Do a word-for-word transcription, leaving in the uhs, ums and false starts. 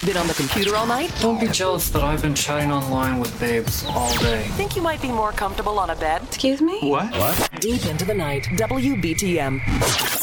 Been on the computer all night? Don't be jealous that I've been chatting online with babes all day. Think you might be more comfortable on a bed? Excuse me? What? What? Deep into the night, W B T M.